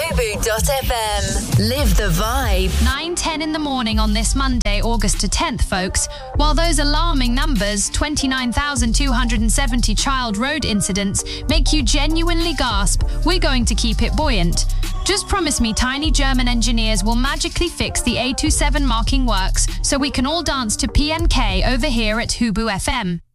Fubu.fm. Live the vibe. 9:10 in the morning on this Monday, August 10th, folks. While those alarming numbers, 29,270 child road incidents, make you genuinely gasp, we're going to keep it buoyant. Just promise me tiny German engineers will magically fix the A27 marking works so we can all dance to PNK over here at Hubu FM.